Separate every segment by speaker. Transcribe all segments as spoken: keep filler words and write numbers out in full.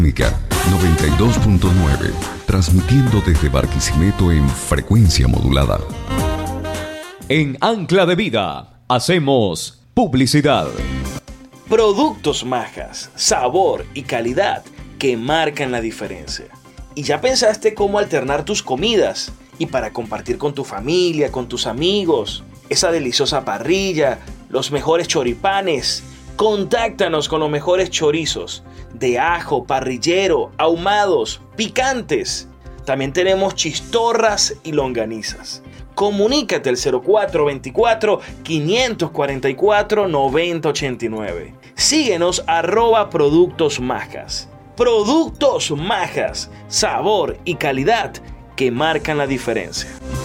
Speaker 1: noventa y dos punto nueve, transmitiendo desde Barquisimeto en frecuencia modulada.
Speaker 2: En Ancla de Vida hacemos publicidad.
Speaker 3: Productos Majas, sabor y calidad que marcan la diferencia. ¿Y ya pensaste cómo alternar tus comidas? Y para compartir con tu familia, con tus amigos, esa deliciosa parrilla, los mejores choripanes. Contáctanos con los mejores chorizos de ajo, parrillero, ahumados, picantes. También tenemos chistorras y longanizas. Comunícate al cero cuatro veinticuatro, quinientos cuarenta y cuatro, noventa ochenta y nueve. Síguenos arroba Productos Majas. Productos Majas, sabor y calidad que marcan la diferencia.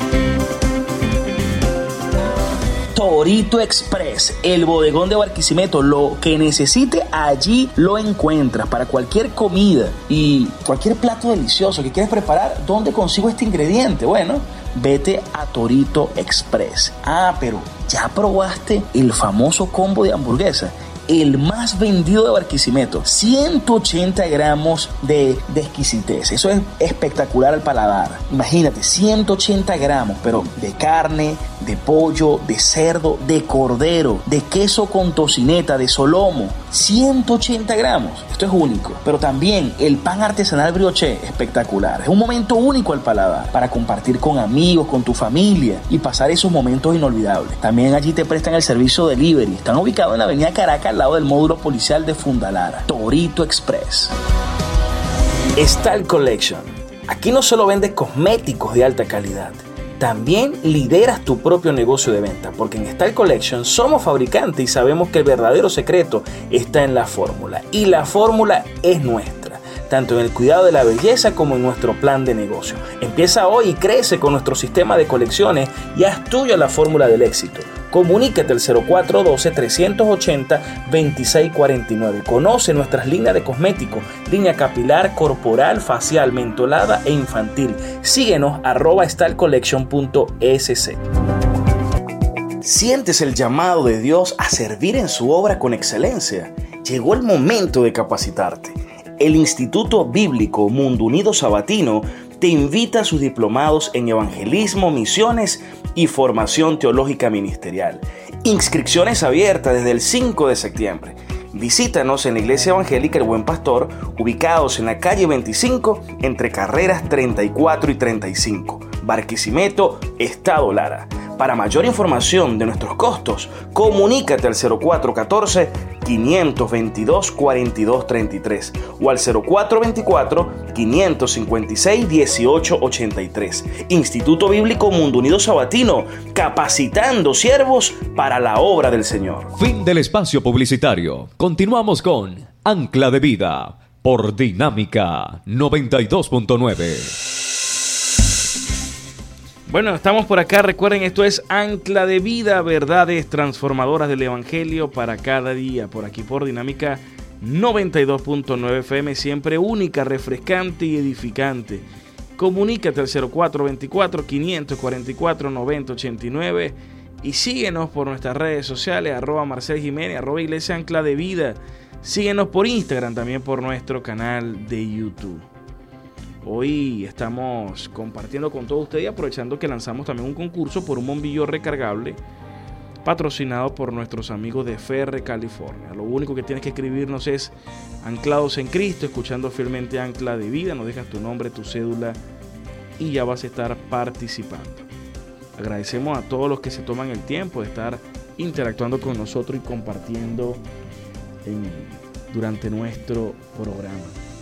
Speaker 3: Torito Express, el bodegón de Barquisimeto. Lo que necesite allí lo encuentras para cualquier comida y cualquier plato delicioso que quieres preparar. ¿Dónde consigo este ingrediente? Bueno, vete a Torito Express. Ah, pero ¿ya probaste el famoso combo de hamburguesa? El más vendido de Barquisimeto, ciento ochenta gramos de, de exquisitez. Eso es espectacular al paladar. Imagínate, ciento ochenta gramos, pero de carne, de pollo, de cerdo, de cordero, de queso con tocineta, de solomo. ciento ochenta gramos. Esto es único. Pero también el pan artesanal brioché, espectacular. Es un momento único al paladar para compartir con amigos, con tu familia y pasar esos momentos inolvidables. También allí te prestan el servicio delivery. Están ubicados en la avenida Caracas, al lado del módulo policial de Fundalara. Torito Express. Style Collection. Aquí no solo vendes cosméticos de alta calidad, también lideras tu propio negocio de venta, porque en Style Collection somos fabricantes y sabemos que el verdadero secreto está en la fórmula, y la fórmula es nuestra, tanto en el cuidado de la belleza como en nuestro plan de negocio. Empieza hoy y crece con nuestro sistema de colecciones y haz tuya la fórmula del éxito. Comunícate al cero cuatro uno dos, tres ocho cero, dos seis cuatro nueve. Conoce nuestras líneas de cosméticos, línea capilar, corporal, facial, mentolada e infantil. Síguenos arroba stylecollection punto es. ¿Sientes el llamado de Dios a servir en su obra con excelencia? Llegó el momento de capacitarte. El Instituto Bíblico Mundo Unido Sabatino te invita a sus diplomados en evangelismo, misiones y formación teológica ministerial. Inscripciones abiertas desde el cinco de septiembre. Visítanos en la Iglesia Evangélica El Buen Pastor, ubicados en la calle veinticinco, entre carreras treinta y cuatro y treinta y cinco, Barquisimeto, Estado Lara. Para mayor información de nuestros costos, comunícate al cero cuatro uno cuatro, quinientos veintidós, cuarenta y dos treinta y tres o al cero cuatro veinticuatro, quinientos cincuenta y seis, dieciocho ochenta y tres. Instituto Bíblico Mundo Unido Sabatino, capacitando siervos para la obra del Señor.
Speaker 2: Fin del espacio publicitario. Continuamos con Ancla de Vida por Dinámica noventa y dos punto nueve.
Speaker 3: Bueno, estamos por acá. Recuerden, esto es Ancla de Vida, verdades transformadoras del Evangelio para cada día. Por aquí por Dinámica noventa y dos punto nueve F M, siempre única, refrescante y edificante. Comunícate al cero cuatro veinticuatro, quinientos cuarenta y cuatro, noventa ochenta y nueve y síguenos por nuestras redes sociales, arroba Marcel Jiménez, arroba Iglesia Ancla de Vida. Síguenos por Instagram, también por nuestro canal de YouTube. Hoy estamos compartiendo con todos ustedes y aprovechando que lanzamos también un concurso por un bombillo recargable patrocinado por nuestros amigos de Ferre, California. Lo único que tienes que escribirnos es Anclados en Cristo, escuchando fielmente Ancla de Vida. Nos dejas tu nombre, tu cédula y ya vas a estar participando. Agradecemos a todos los que se toman el tiempo de estar interactuando con nosotros y compartiendo en, durante nuestro programa.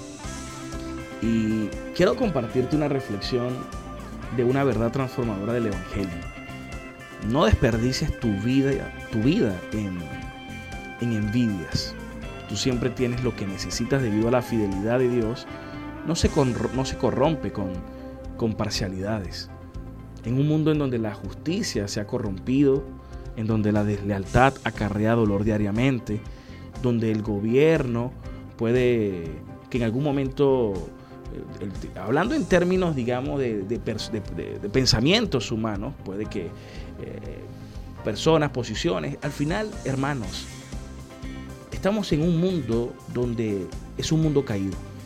Speaker 3: Y quiero compartirte una reflexión de una verdad transformadora del Evangelio. No desperdicies tu vida, tu vida en, en envidias. Tú siempre tienes lo que necesitas debido a la fidelidad de Dios. No se, corro- no se corrompe con, con parcialidades. En un mundo en donde la justicia se ha corrompido, en donde la deslealtad acarrea dolor diariamente, donde el gobierno puede que en algún momento... El, el, hablando en términos, digamos, de, de, de, de, de pensamientos humanos, puede que eh, personas, posiciones, al final, hermanos, estamos en un mundo donde es un mundo caído,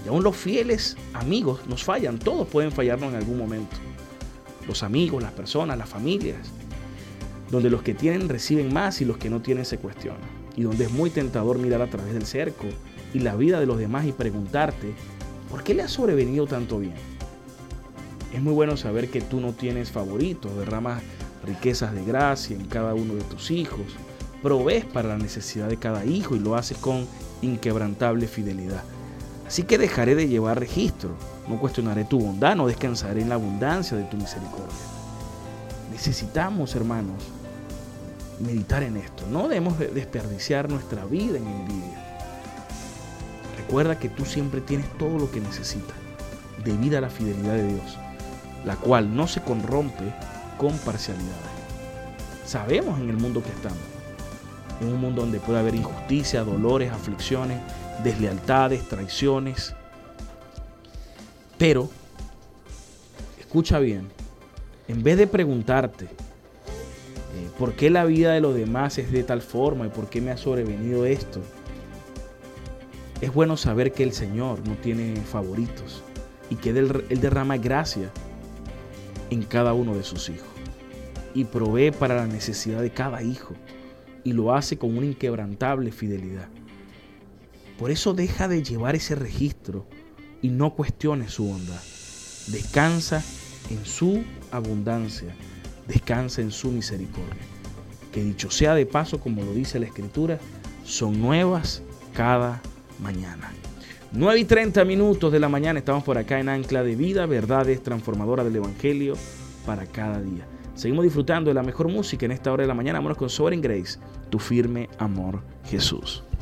Speaker 3: Y aún los fieles amigos nos fallan, todos pueden fallarnos en algún momento. Los amigos, las personas, las familias, donde los que tienen reciben más y los que no tienen se cuestionan. Y donde es muy tentador mirar a través del cerco y la vida de los demás y preguntarte, ¿por qué le ha sobrevenido tanto bien? Es muy bueno saber que tú no tienes favoritos, derramas riquezas de gracia en cada uno de tus hijos, provees para la necesidad de cada hijo y lo haces con inquebrantable fidelidad. Así que dejaré de llevar registro, no cuestionaré tu bondad, no descansaré en la abundancia de tu misericordia. Necesitamos, hermanos, meditar en esto. No debemos desperdiciar nuestra vida en envidia. Recuerda que tú siempre tienes todo lo que necesitas, debido a la fidelidad de Dios, la cual no se corrompe con parcialidades. Sabemos en el mundo que estamos, en un mundo donde puede haber injusticia, dolores, aflicciones, deslealtades, traiciones. Pero, escucha bien, en vez de preguntarte eh, por qué la vida de los demás es de tal forma y por qué me ha sobrevenido esto, es bueno saber que el Señor no tiene favoritos y que Él, Él derrama gracia en cada uno de sus hijos y provee para la necesidad de cada hijo y lo hace con una inquebrantable fidelidad. Por eso deja de llevar ese registro y no cuestiones su bondad. Descansa en su abundancia, descansa en su misericordia. Que dicho sea de paso, como lo dice la Escritura, son nuevas cada mañana. nueve y treinta minutos de la mañana, estamos por acá en Ancla de Vida, verdades transformadoras del Evangelio para cada día. Seguimos disfrutando de la mejor música en esta hora de la mañana. Vámonos con Soaring Grace, tu firme amor, Jesús.